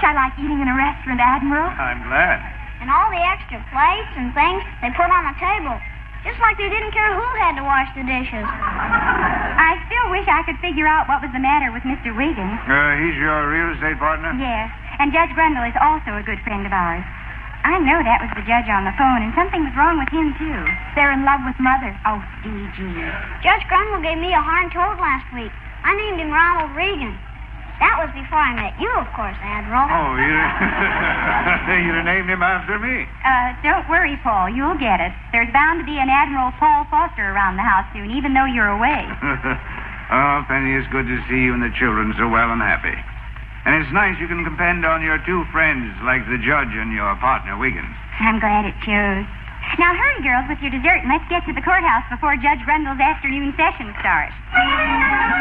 I like eating in a restaurant, Admiral. I'm glad. And all the extra plates and things they put on the table. Just like they didn't care who had to wash the dishes. I still wish I could figure out what was the matter with Mr. Wiggins. He's your real estate partner? Yes, and Judge Grundle is also a good friend of ours. I know that was the judge on the phone, and something was wrong with him, too. They're in love with Mother. Oh, D.G. Judge Grundle gave me a horned toad last week. I named him Ronald Reagan. That was before I met you, of course, Admiral. Oh, you'd have named him after me. Don't worry, Paul. You'll get it. There's bound to be an Admiral Paul Foster around the house soon, even though you're away. Oh, Penny, it's good to see you and the children so well and happy. And it's nice you can depend on your two friends like the judge and your partner, Wiggins. I'm glad it shows. Now, hurry, girls, with your dessert, and let's get to the courthouse before Judge Grundle's afternoon session starts.